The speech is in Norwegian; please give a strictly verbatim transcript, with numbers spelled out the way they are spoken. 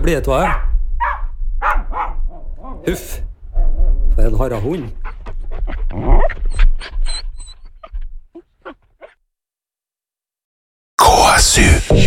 blir det av jeg. Huff. For en harra hund. K S U